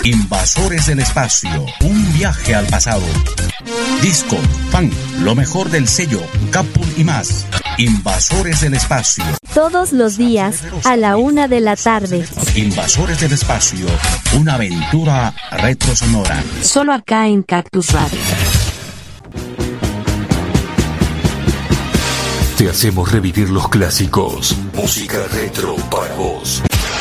Invasores del espacio, un viaje al pasado. Disco, funk, lo mejor del sello, Capul y más. Invasores del espacio. Todos los días, a la 1 de la tarde. Invasores del espacio, una aventura retrosonora. Solo acá en Cactus Radio. Te hacemos revivir los clásicos. Música retro para vos.